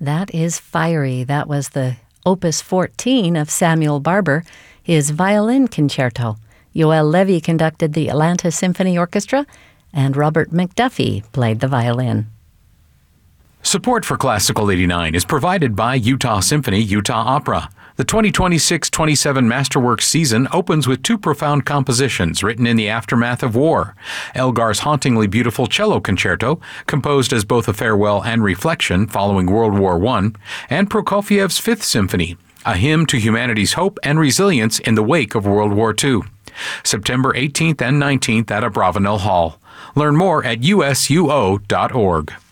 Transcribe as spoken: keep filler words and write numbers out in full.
That is fiery. That was the Opus fourteen of Samuel Barber, his violin concerto. Yoel Levy conducted the Atlanta Symphony Orchestra, and Robert McDuffie played the violin. Support for Classical eighty-nine is provided by Utah Symphony Utah Opera. The twenty twenty-six twenty-seven Masterworks season opens with two profound compositions written in the aftermath of war. Elgar's hauntingly beautiful cello concerto, composed as both a farewell and reflection following World War One, and Prokofiev's Fifth Symphony, a hymn to humanity's hope and resilience in the wake of World War Two. September eighteenth and nineteenth at Abravanel Hall. Learn more at U S U O dot org.